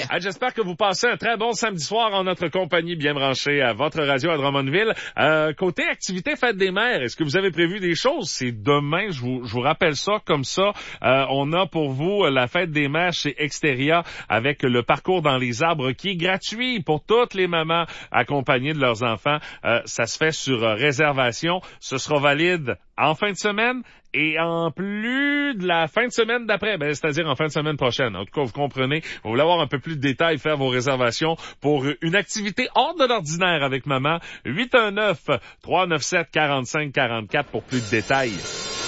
J'espère que vous passez un très bon samedi soir en notre compagnie, bien branchée à votre radio à Drummondville. Côté activité Fête des Mères, est-ce que vous avez prévu des choses? C'est demain, je vous rappelle ça comme ça. On a pour vous la Fête des Mères chez Exteria avec le parcours dans les arbres qui est gratuit pour toutes les mamans accompagnées de leurs enfants. Ça se fait sur réservation. Ce sera valide en fin de semaine et en plus de la fin de semaine d'après, c'est-à-dire en fin de semaine prochaine. En tout cas, vous comprenez, vous voulez avoir un peu plus de détails, faire vos réservations pour une activité hors de l'ordinaire avec maman. 819-397-4544 pour plus de détails.